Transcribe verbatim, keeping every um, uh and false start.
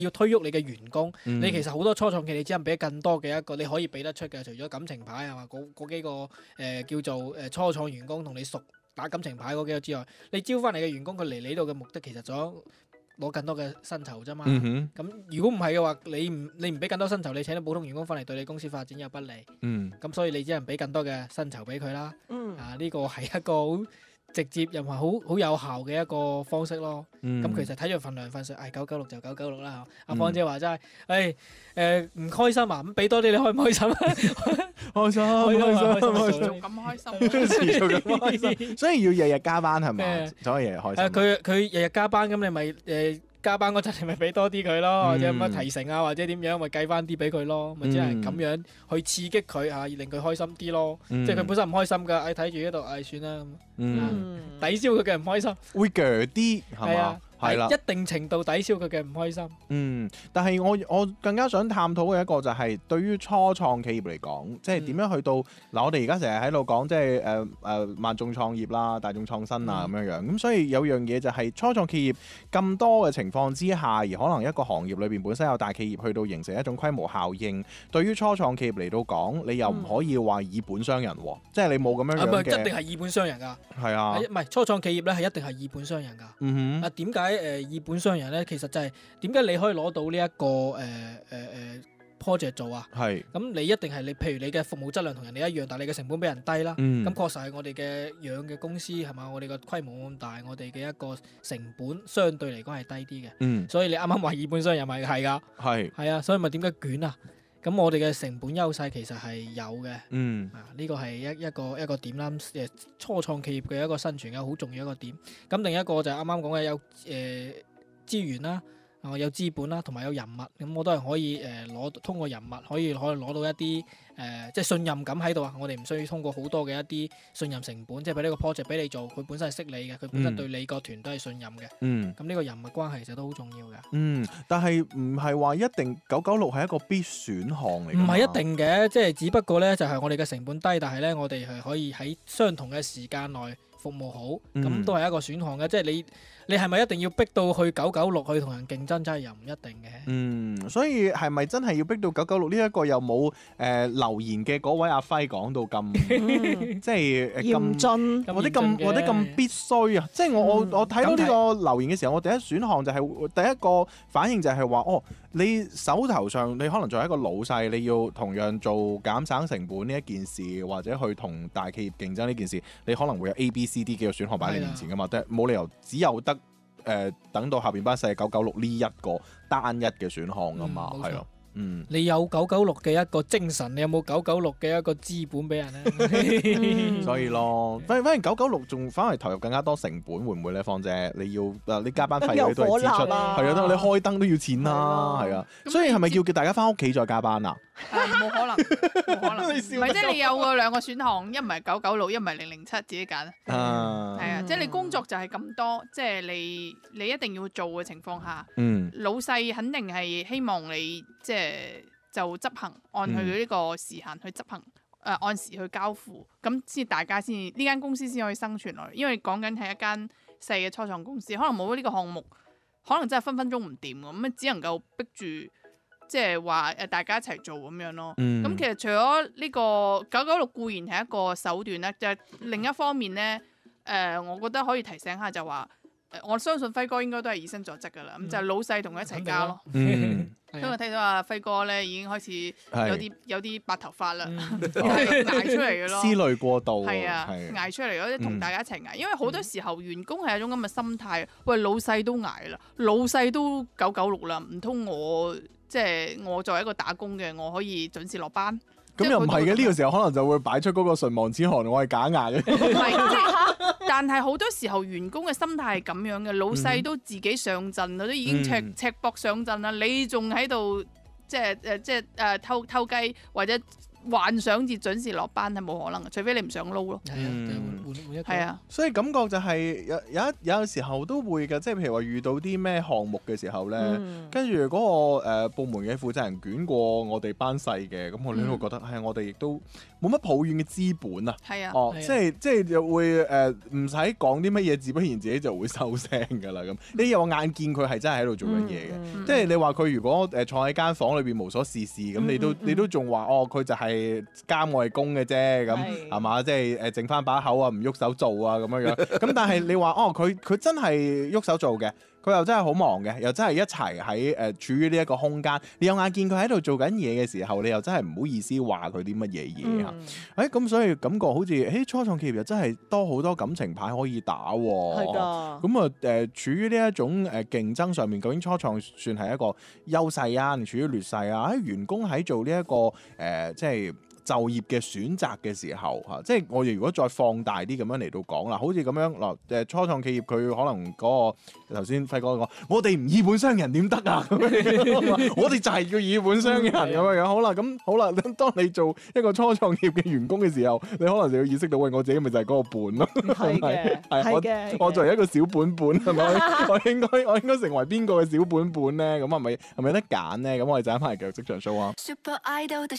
要推喐你嘅員工， 嗯你其實好多初創企你只能俾更多嘅一個你可以俾得出嘅，除咗感情牌係嘛，嗰嗰幾個誒、呃、叫做誒、呃、初創員工同你熟打感情牌嗰幾個之外，你招翻嚟嘅員工佢嚟你度嘅目的其實想攞更多嘅薪酬啫嘛。咁、 嗯如果唔係嘅話，你唔你唔俾更多薪酬，你請啲普通員工翻嚟對你公司發展又不利。 嗯咁所以你只能俾更多嘅薪酬俾佢啦。 嗯啊，呢個係一個好直接又係好好有效嘅一個方式咯。咁、 嗯其實睇住份糧份上，唉九九六就九九六啦。阿嗯芳姐話齋，誒誒唔開心啊，咁俾多啲你開唔開心啊？ 開心開心開心開心開仲咁開心， 持續咁開心，所以要日日加班係咪誒？ 所以日日開心。 誒佢佢日日加班，咁你咪誒加班嗰陣你咪俾多啲佢咯，或者乜嗯提成啊，或者點樣咪計翻啲俾佢咯，咪即係咁樣去刺激佢啊，令佢開心啲咯。 嗯即係佢本身唔開心㗎，誒睇住呢度，唉算啦，咁嗯嗯抵消佢嘅唔開心。 會鋸啲係嘛係啊？， 係啦係。一定程度抵消佢嘅唔開心。 嗯，但係我我更加想探討嘅一個就係對於初創企業嚟講，即係點樣去到嗱、我哋而家成日喺度講，即係誒誒萬眾創業啦、大眾創新啊咁樣樣，咁所以有樣嘢就係初創企業咁多嘅情況之下，而可能一個行業裏邊本身有大企業去到形成一種規模效應，對於初創企業嚟到講，你又唔可以話以本傷人喎，即係你冇咁樣啊，唔樣係一定嘅， 係以本傷人㗎。 係啊， 唔係初創企業咧係一定係以本傷人㗎。 嗯哼， 啊點解誒以本傷人咧？其實就係點解你可以攞到呢、一個誒誒誒 project 做啊？ 係， 咁你一定係你，譬如你嘅服務質量同人哋一樣，但係你嘅成本比人低啦。 嗯咁確實係我哋嘅養嘅公司係嘛？我哋嘅規模冇咁大，我哋嘅一個成本相對嚟講係低啲嘅。 嗯所以你啱啱話以本傷人咪係㗎？ 係， 係啊，所以咪點解捲啊？咁我哋嘅成本優勢其實係有嘅。 嗯啊！呢個係一一個一個點啦，誒初創企業嘅一個生存嘅好重要一個點。咁另一個就係啱啱講嘅有誒、呃、資源啦，啊有資本啦，同埋有人物，咁我都係可以誒攞、通過人物可以可以攞到一啲誒、呃、即係信任感喺度啊！我哋唔需要通過好多嘅一啲信任成本，即係俾呢個 project 俾你做，佢本身係識你嘅，佢本身對你個團隊係信任嘅。 嗯。 咁呢個人物關係其實都好重要嘅。 嗯，但係唔係話一定九九六係一個必選項嚟㗎嘛， 唔係一定嘅，即係只不過呢，就係我哋嘅成本低，但係呢，我哋係可以喺相同嘅時間內服務好，咁、 嗯都係一個選項嘅。即係你你係咪一定要逼到去九九六去同人競爭？真係又唔一定嘅。 嗯，所以係咪真係要逼到九九六呢一個又冇誒、呃、留言嘅嗰位阿輝講到咁， 嗯即係呃嚴咁。 峻， 咁或者嚴峻嘅咁或者咁必須啊！即係我我嗯我睇到呢個留言嘅時候，我第一選項就係、第一個反應就係話：哦，你手頭上你可能作為一個老細，你要同樣做減省成本呢一件事，或者去同大企業競爭呢件事，你可能會有 A、B、C、D 幾個選項擺喺你面前噶嘛，但係冇理由只有得誒、呃、等到下邊班細九九六呢一個單一嘅選項噶嘛， 嗯冇錯係咯、嗯。 你有九九六嘅一個精神，你有冇九九六嘅一個資本俾人呢？ 嗯所以咯，反而反而九九六仲反而投入更加多成本，會唔會咧？芳姐，你要誒你加班費嗰啲都係支出， 有火蠟啊係啊，你開燈都要錢啦，係啊， 咁所以係咪你要叫大家翻屋企再加班啊？ 啊冇可能，冇可能，唔你笑係即係你有個兩個選項，一唔係九九六，一唔係零零七，自己揀。 啊， 係啊，即係你工作就係咁多，即係你你一定要做嘅情況下， 嗯老細肯定係希望你即係就執行，按佢呢個時限去執行，誒、呃、按時去交付，咁先大家先呢間公司先可以生存落嚟。因為講緊係一間細嘅初創公司，可能冇呢個項目，可能真係分分鐘唔掂咁，咁只能夠逼住即係話誒大家一齊做咁樣咯。咁、 嗯其實除咗呢個九九六固然係一個手段咧，就係、另一方面咧，誒、呃、我覺得可以提醒下就話。誒我相信輝哥應該都係以身作則㗎啦，咁、就係老細同佢一齊加咯。 嗯， 因為我睇到阿輝哥咧已經開始有啲有啲白頭髮啦， 嗯係捱出嚟嘅咯。 思慮過度係啊， 係捱出嚟嗰啲同大家一齊捱，因為好多時候員工係一種咁嘅心態，喂老細都捱啦，老細都九九六啦，唔通我即係我作為一個打工嘅，我可以準時落班？ 咁又唔係嘅，呢個時候可能就會擺出嗰個唇亡齒寒，我係假牙嘅。 唔係，即係但係好多時候員工嘅心態係咁樣嘅，老細都自己上陣啦，都已經赤嗯赤膊上陣啦，你仲喺度即係誒即係誒偷偷雞或者幻想住準時落班係冇可能嘅，除非你唔想撈咯。 係啊，就換換換一個。 係啊， 所以感覺就係有有一有時候都會嘅，即係譬如話遇到啲咩項目嘅時候咧， 嗯跟住嗰個誒部門嘅負責人捲過我哋班細嘅，咁我哋都會覺得係我哋亦都冇乜抱怨嘅資本啊。 係啊， 哦， 係啊即係即係就會誒唔使講啲乜嘢，自不然自己就會收聲㗎啦咁。你有眼見佢係真係喺度做緊嘢嘅。 嗯即係你話佢如果誒坐喺間房裏邊無所事事咁，你都嗯嗯你都仲話哦，佢就係監我哋工嘅啫，咁係係嘛？即係誒剩翻把口啊，唔喐手做啊咁樣樣。咁但係你話哦，佢佢真係喐手做嘅，佢又真係好忙嘅，又真係一齊喺誒處於呢一個空間。你有眼見佢喺度做緊嘢嘅時候，你又真係唔好意思話佢啲乜嘢嘢啊？ 嗯誒咁、所以感覺好似誒初創企業又真係多好多感情牌可以打喎、 係㗎。 咁啊誒，處於呢一種誒競爭上面，究竟初創算係一個優勢啊，定處於劣勢啊？喺員工喺做呢、一個誒、呃，即係就業嘅選擇嘅時候嚇、啊，即係我哋如果再放大啲咁樣嚟到講啦，好似咁樣嗱誒初創企業佢可能嗰、個頭先輝哥講，我哋唔以本傷人點得啊？咁樣我哋就係要以本傷人咁樣樣。好啦，咁好啦，當你做一個初創企業嘅員工嘅時候，你可能就要意識到，喂，我自己咪就係嗰個本咯。 係嘅， 係我係嘅。 我作為一個小本本係咪？我應該我應該成為邊個嘅小本本咧？咁係咪係咪有得揀咧？咁我哋就一翻嚟繼續職場 show 啊！ Super Idol 的